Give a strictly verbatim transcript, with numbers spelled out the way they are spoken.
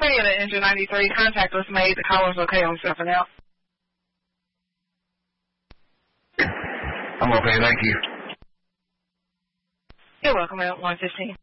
Hey, at Engine ninety-three, contact was made. The caller's okay on stepping out. I'm okay, thank you. You're welcome at one fifteen.